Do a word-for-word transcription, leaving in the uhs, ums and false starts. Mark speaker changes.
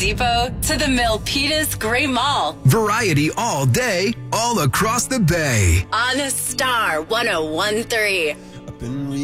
Speaker 1: Depot to the Milpitas Great Mall.
Speaker 2: Variety all day, all across the bay.
Speaker 1: On Star one oh one three.